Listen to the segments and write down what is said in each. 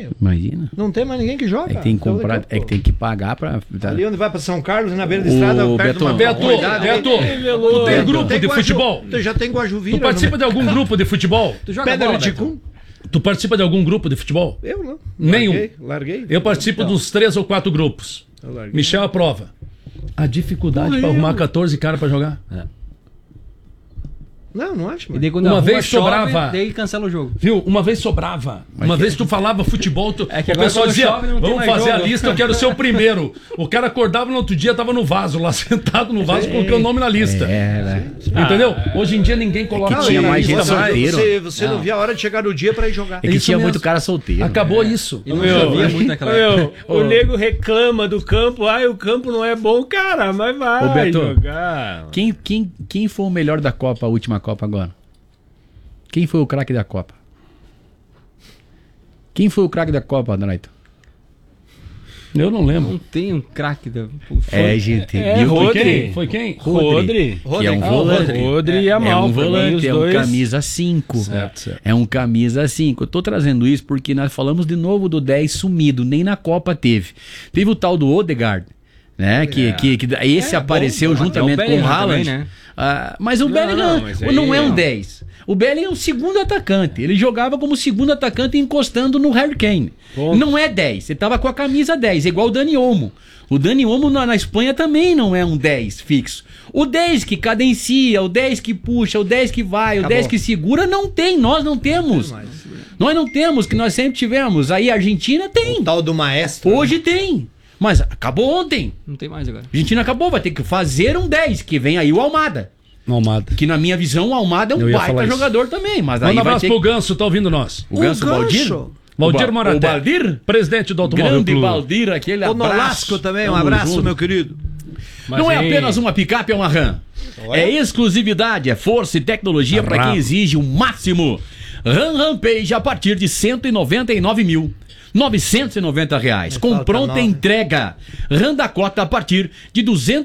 Imagina. Não tem mais ninguém que joga. É que tem que comprar, Então, é que tem que pagar pra... ali onde vai pra São Carlos, na beira da estrada, perto de uma... Beto, tu tem grupo de futebol? Tu já tem Guajuvira. Tu participa de algum grupo de futebol? Tu joga Pedra bola, de Beto? Cum? Tu participa de algum grupo de futebol? Eu não. Nenhum. Larguei. Eu participo dos 3 ou 4 grupos. Eu larguei. Michel aprova. A dificuldade pra arrumar 14 caras pra jogar. Não acho, E mano. daí quando Uma a rua vez chove, sobrava. daí cancela o jogo. Viu? Uma vez sobrava. Uma vez tu falava futebol, É que o agora pessoal quando dizia, chove não tem vamos mais fazer a jogo. lista, eu quero ser o primeiro. O cara acordava no outro dia, tava no vaso lá, sentado no vaso, coloquei o nome na lista. né? Entendeu? Hoje em dia ninguém coloca que tinha na mais lista gente solteira. Você não via a hora de chegar no dia pra ir jogar. É que Isso tinha mesmo. muito cara solteiro. Acabou isso. E não chovia muito naquela época. O nego reclama do campo. Ai, o campo não é bom, cara, mas vai Ô, Beto, jogar. Quem foi o melhor da Copa, a última Copa agora? Quem foi o craque da Copa? Quem foi o craque da Copa, Donaito? Eu não lembro. Não tem um craque da... gente. É, Rodri. Foi quem? Rodri. Que é um volante. Rodri e É Amal. um volante, é um dois. camisa 5. Certo. É um camisa 5. Eu tô trazendo isso porque nós falamos de novo do 10 sumido. Nem na Copa teve. Teve o tal do Odegaard, né? Que esse apareceu juntamente Até o com o Bellingham Haaland. também, né? Mas o Bellingham mas não aí, é um ó. 10. O Bellingham é um segundo atacante. Ele jogava como segundo atacante encostando no Harry Kane. Não é 10. Ele tava com a camisa 10, igual o Dani Olmo. O Dani Olmo na Espanha também não é um 10 fixo. O 10 que cadencia, o 10 que puxa, o 10 que vai, o 10 que segura, não tem. Nós não temos. Nós não temos, que nós sempre tivemos. Aí a Argentina tem. O tal do maestro. Hoje tem. Mas acabou ontem. Não tem mais agora. A Argentina acabou, vai ter que fazer um 10, que vem aí o Almada. Almada. Que na minha visão o Almada é Eu um ia baita falar isso. jogador também. Mas aí Manda um vai abraço ter pro Ganso, tá ouvindo nós. o Ganso Baldir. Valdir O Moraté. Baldir. Presidente do Automóvel Grande Clube. Baldir, aquele O abraço. Nolasco também, um Tamo abraço, junto. meu querido. Não é apenas uma picape, é uma RAM. É exclusividade, é força e tecnologia para quem exige o máximo. RAM Rampage a partir de R$199.990, com falta pronta 9. entrega. RAM Dakota a partir de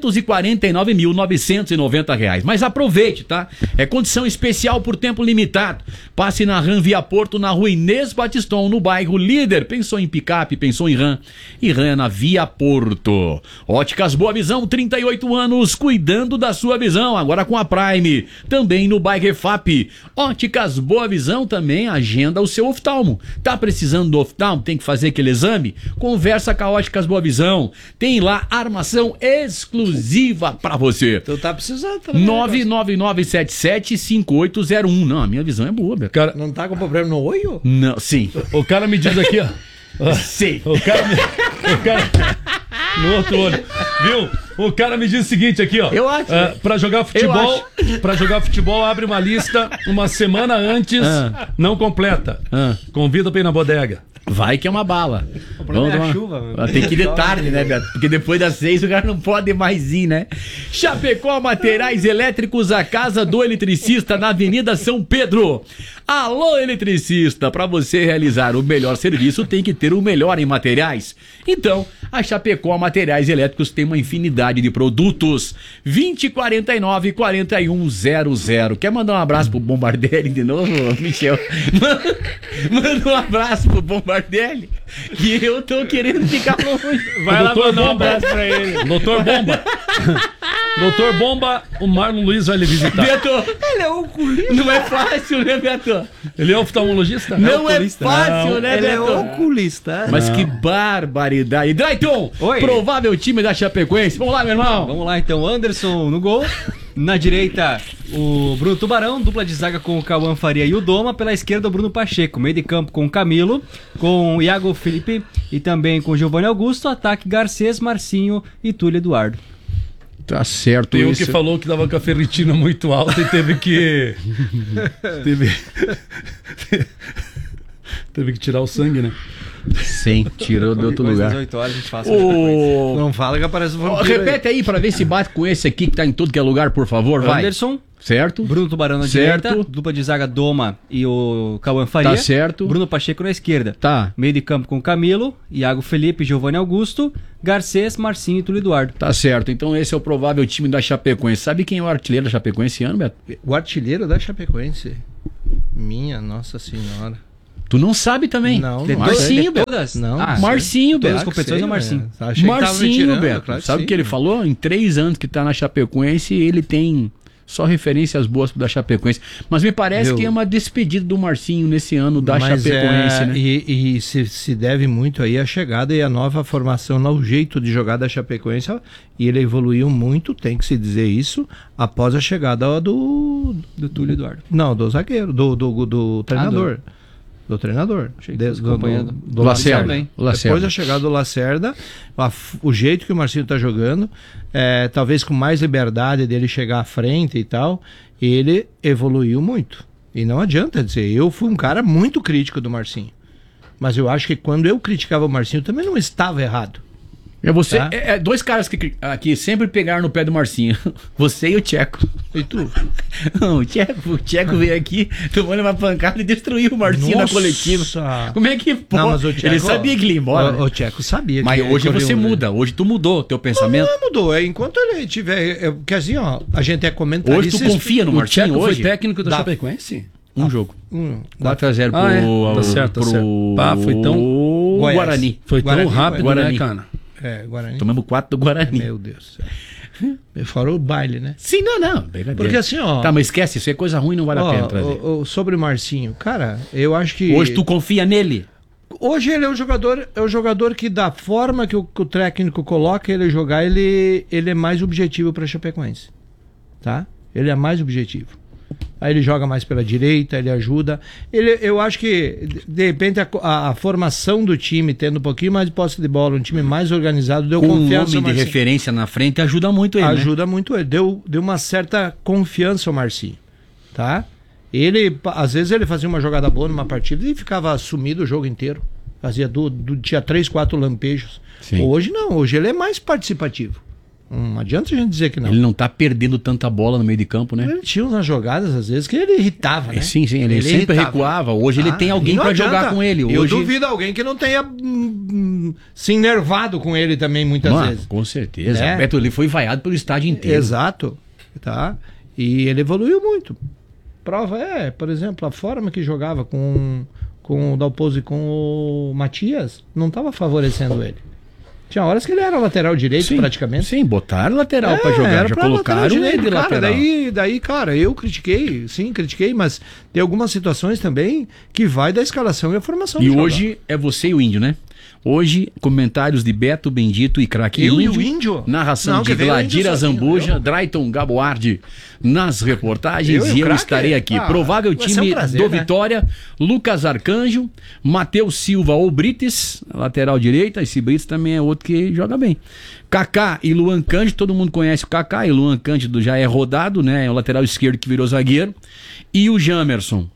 R$249.990. Mas aproveite, tá? É condição especial por tempo limitado. Passe na RAM Via Porto, na rua Inês Batiston, no bairro Líder. Pensou em picape, pensou em RAM. E RAM é na Via Porto. Óticas Boa Visão, 38 anos, cuidando da sua visão. Agora com a Prime, também no bairro EFAP. Óticas Boa Visão também agenda o seu oftalmo. Tá precisando do oftalmo? Tem que fazer aquele exame? Conversa com a Óticas Boa Visão. Tem lá armação exclusiva pra você. Tu tá precisando também. 999775801. Não, a minha visão é boa, Beto. Cara, Não tá com problema no olho? Não, sim. o cara me diz aqui, ó. Sim. O cara no outro olho. Viu? O cara me diz o seguinte aqui, ó. Eu acho. Pra jogar futebol, abre uma lista uma semana antes, não completa. Convida pra ir na bodega. Vai que é uma bala. O problema é a tomar- chuva, meu. Tem que ir de tarde, né, Beto? Porque depois das 6 o cara não pode mais ir, né? Chapecó Materiais Elétricos, a casa do eletricista na Avenida São Pedro. Alô, eletricista, para você realizar o melhor serviço tem que ter o melhor em materiais. Então, a Chapecó Materiais Elétricos tem uma infinidade de produtos. 2049-4100. Quer mandar um abraço pro Bombardelli de novo, Michel? Manda um abraço pro Bombardelli, que eu tô querendo ficar longe. Vai lá Doutor mandar um Bomba. abraço pra ele. Doutor Bomba. Doutor Bomba, o Marlon Luiz vai lhe visitar. Beto, Ele é oculista. não é fácil, né, Beto? Ele é oftalmologista? Não é oculista. fácil, né, Ele é Beto? oculista. Mas que barbaridade. Drayton, Oi. provável time da Chapecoense. Vamos lá, meu irmão. Vamos lá então, Anderson no gol. Na direita, o Bruno Tubarão, dupla de zaga com o Cauã Faria e o Doma. Pela esquerda, o Bruno Pacheco. Meio de campo com o Camilo, com o Iago Felipe e também com o Giovanni Augusto. Ataque Garcês, Marcinho e Túlio Eduardo. Tá certo Tem um isso. que falou que tava com a ferritina muito alta e teve que. teve que tirar o sangue, né? Sim, tirou de outro Depois das lugar. 8 horas a gente faz. Não fala que aparece o Ó, vampiro. repete aí pra ver se bate com esse aqui que tá em tudo que é lugar, por favor, vai. Anderson, Certo? Bruno Tubarão na Certo. direita, dupla de zaga Doma e o Cauã Faria. Tá certo. Bruno Pacheco na esquerda. Tá. Meio de campo com Camilo, Iago Felipe, Giovanni Augusto, Garcês, Marcinho e Túlio Eduardo. Tá certo. Então esse é o provável time da Chapecoense. Sabe quem é o artilheiro da Chapecoense esse ano, Beto? O artilheiro da Chapecoense. Minha Nossa Senhora. Tu não sabe também. Não, De não Marcinho, De Beto. todas? Não. Marcinho, todas Beto. as competições é o Marcinho. Marcinho, Beto. Sabe o que ele falou? Em 3 anos que tá na Chapecoense, ele tem só referências boas da Chapecoense. Mas me parece que é uma despedida do Marcinho nesse ano da Chapecoense, né? E se deve muito aí à chegada e à nova formação, no jeito de jogar da Chapecoense. E ele evoluiu muito, tem que se dizer isso, após a chegada do Túlio Eduardo. Não, do zagueiro, do treinador. Do treinador. Do Lacerda. Depois da chegada do Lacerda, o jeito que o Marcinho tá jogando, talvez com mais liberdade dele chegar à frente e tal, ele evoluiu muito. E não adianta dizer, eu fui um cara muito crítico do Marcinho. Mas eu acho que quando eu criticava o Marcinho, também não estava errado. Você, Tá? dois caras que sempre pegaram no pé do Marcinho. Você e o Tcheco. E tu? Não, o Tcheco veio aqui tomando uma pancada e destruiu o Marcinho na coletiva. Como é que pode? Não, mas o Tcheco, ele sabia que ele ia embora. O Tcheco sabia. Mas que hoje ele você correu, muda. Hoje tu mudou teu pensamento. Não mudou. Enquanto ele tiver... Porque assim, ó, a gente é comentarista... Hoje tu confia no O Marcinho Tcheco hoje? foi técnico da Chapecoense? Um jogo. 4-0 pro... Tá certo, tá certo. Pá, foi tão... Guarani. Foi tão Guarani, rápido, Guarani. né, cara? Guarani. Tomamos 4 do Guarani. Meu Deus do céu. Fora o baile, né? Sim, não. Brincadeira. Porque assim, ó... Tá, mas esquece, isso é coisa ruim, não vale a pena trazer. Sobre o Marcinho, cara, eu acho que... Hoje tu confia nele? Hoje ele é um jogador que, da forma que o técnico coloca ele jogar, ele é mais objetivo para Chapecoense. Tá? Ele é mais objetivo. Aí ele joga mais pela direita, ele ajuda. Eu acho que, de repente, a formação do time, tendo um pouquinho mais de posse de bola, um time mais organizado, deu confiança ao Marcinho. De referência na frente ajuda muito ele. Ajuda muito ele. Deu uma certa confiança ao Marcinho. Tá? Às vezes ele fazia uma jogada boa numa partida e ficava sumido o jogo inteiro. Tinha 3, 4 lampejos. Sim. Hoje não, hoje ele é mais participativo. Não adianta a gente dizer que não. Ele não tá perdendo tanta bola no meio de campo, né? Ele tinha umas jogadas, às vezes, que ele irritava, né? Sim, ele sempre irritava. Recuava. Hoje ele tem alguém pra jogar com ele. Eu duvido alguém que não tenha se enervado com ele também, muitas vezes. Com certeza. Né? Beto, ele foi vaiado pelo estádio inteiro. Exato. Tá? E ele evoluiu muito. Prova por exemplo, a forma que jogava com o Dalpozo e com o Matias, não estava favorecendo ele. Tinha horas que ele era lateral direito, praticamente. Sim, botaram lateral pra jogar, já colocaram ele de lateral. Daí, cara, eu critiquei, mas tem algumas situações também que vai da escalação e a formação. E hoje é você e o Índio, né? Hoje, comentários de Beto Bendito e Craque Índio. Eu e o Índio? Narração de Gladira Zambuja, Drayton Gaboardi nas reportagens e eu estarei aqui. Provável time do Vitória, Lucas Arcanjo, Matheus Silva ou Brites, lateral direita. Esse Brites também é outro que joga bem. Kaká e Luan Cândido, todo mundo conhece o Kaká, e Luan Cândido já é rodado, né? É o lateral esquerdo que virou zagueiro. E o Jamerson.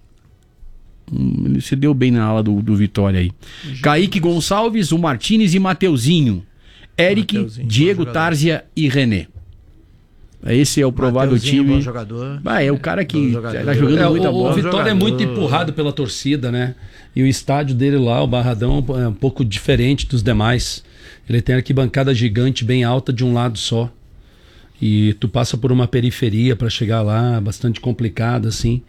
Ele se deu bem na ala do Vitória aí. Kaique Gonçalves, o Martínez e Mateuzinho. Eric, Diego Tárzia e René. Esse é o provável time. Bom jogador. É o cara que tá jogando muita bola. O Vitória é muito empurrado pela torcida, né? E o estádio dele lá, o Barradão, é um pouco diferente dos demais. Ele tem arquibancada gigante, bem alta de um lado só. E tu passa por uma periferia para chegar lá, bastante complicada, assim.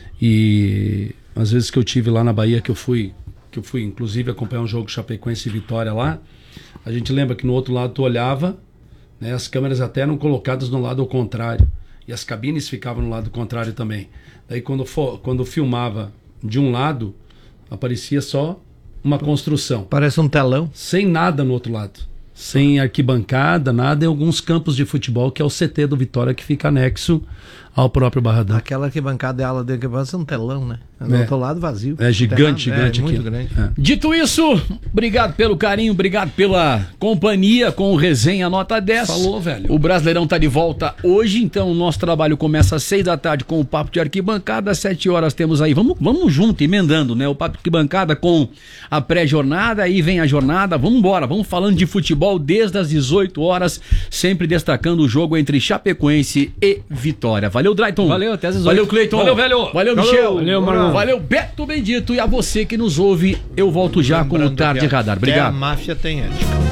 E às vezes que eu tive lá na Bahia, que eu fui inclusive acompanhar um jogo Chapecoense e Vitória lá, a gente lembra que no outro lado tu olhava, né, as câmeras até eram colocadas no lado ao contrário, e as cabines ficavam no lado contrário também. Daí quando filmava de um lado, aparecia só uma construção. Parece um telão. Sem nada no outro lado. Sem arquibancada, nada, em alguns campos de futebol, que é o CT do Vitória, que fica anexo ao próprio Barradão. Aquela arquibancada é a ala dele, que parece um telão, né? Do outro lado vazio. É gigante aqui. Muito grande. Dito isso, obrigado pelo carinho, obrigado pela companhia com o Resenha Nota 10. Falou, velho. O Brasileirão tá de volta hoje, então o nosso trabalho começa às 6 da tarde com o Papo de Arquibancada, às 7 horas temos aí, vamos junto, emendando, né? O Papo de Arquibancada com a pré-jornada, aí vem a jornada, vamos embora, vamos falando de futebol desde as 18 horas, sempre destacando o jogo entre Chapecoense e Vitória. Valeu, Drayton. Valeu, até às 18. Valeu, Cleiton. Valeu, velho. Valeu, Michel. Valeu, Marlon. Valeu, Beto Bendito. E a você que nos ouve, eu volto já com o Tarde Radar. Obrigado. A máfia tem ética.